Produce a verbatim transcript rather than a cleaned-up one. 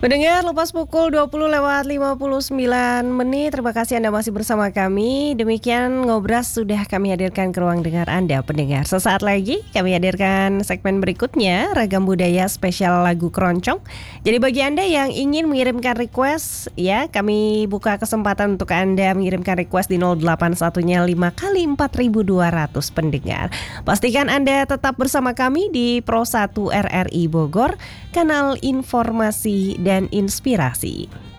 Pendengar, lepas pukul dua puluh lewat lima puluh sembilan menit, terima kasih Anda masih bersama kami. Demikian Ngobras sudah kami hadirkan ke ruang dengar Anda, pendengar. Sesaat lagi kami hadirkan segmen berikutnya, Ragam Budaya Spesial Lagu Keroncong. Jadi bagi Anda yang ingin mengirimkan request, ya kami buka kesempatan untuk Anda mengirimkan request di nol delapan satu-nya lima kali empat ribu dua ratus pendengar. Pastikan Anda tetap bersama kami di Pro satu R R I Bogor, kanal informasi dan inspirasi.